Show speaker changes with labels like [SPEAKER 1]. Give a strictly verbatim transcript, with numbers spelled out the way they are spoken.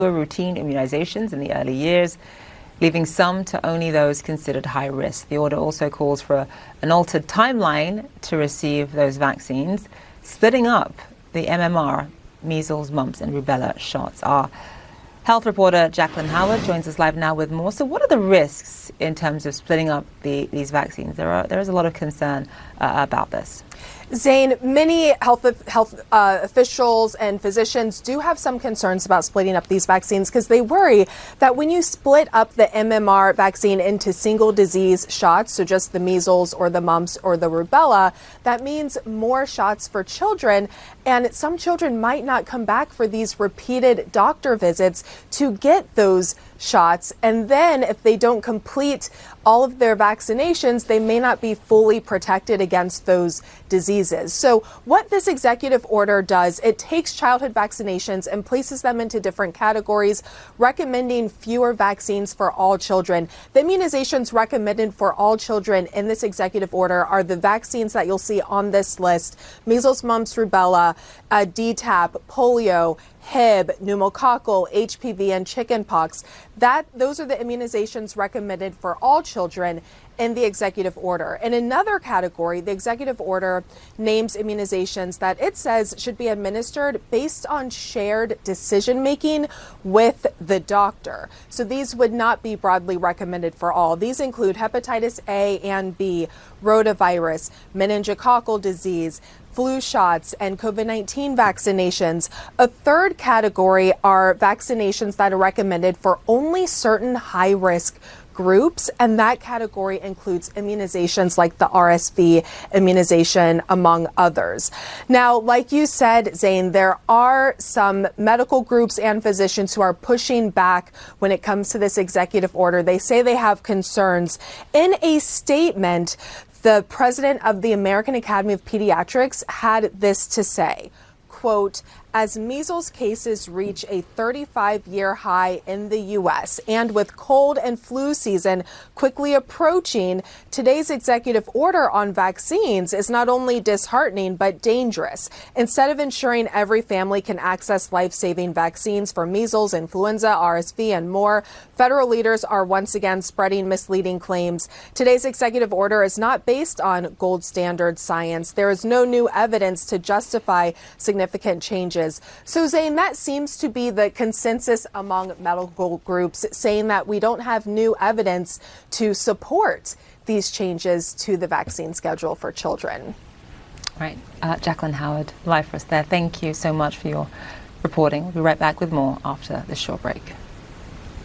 [SPEAKER 1] routine immunizations in the early years, leaving some to only those considered high risk. The order also calls for a, an altered timeline to receive those vaccines, splitting up the M M R, measles, mumps, and rubella shots. Our health reporter Jacqueline Howard joins us live now with more. So what are the risks in terms of splitting up the, these vaccines? There are there is a lot of concern uh, about this.
[SPEAKER 2] Zain, many health health uh, officials and physicians do have some concerns about splitting up these vaccines because they worry that when you split up the M M R vaccine into single disease shots, so just the measles or the mumps or the rubella, that means more shots for children. And some children might not come back for these repeated doctor visits to get those shots. And then if they don't complete all of their vaccinations, they may not be fully protected against those diseases. So what this executive order does, it takes childhood vaccinations and places them into different categories, recommending fewer vaccines for all children. The immunizations recommended for all children in this executive order are the vaccines that you'll see on this list: measles, mumps, rubella, uh, D TAP, polio, H I B, pneumococcal, H P V, and chickenpox. That those are the immunizations recommended for all children in the executive order. In another category, the executive order names immunizations that it says should be administered based on shared decision making with the doctor. So these would not be broadly recommended for all. These include hepatitis A and B, rotavirus, meningococcal disease, flu shots, and COVID nineteen vaccinations. A third category are vaccinations that are recommended for only certain high-risk groups, and that category includes immunizations like the R S V immunization, among others. Now, like you said, Zain, there are some medical groups and physicians who are pushing back when it comes to this executive order. They say they have concerns. In a statement, the president of the American Academy of Pediatrics had this to say, quote, "As measles cases reach a thirty-five year high in the U S and with cold and flu season quickly approaching, today's executive order on vaccines is not only disheartening but dangerous. Instead of ensuring every family can access life-saving vaccines for measles, influenza, R S V, and more, federal leaders are once again spreading misleading claims. Today's executive order is not based on gold standard science. There is no new evidence to justify significant changes." So, Zain, that seems to be the consensus among medical groups, saying that we don't have new evidence to support these changes to the vaccine schedule for children.
[SPEAKER 1] Right. Uh, Jacqueline Howard, live for us there. Thank you so much for your reporting. We'll be right back with more after this short break.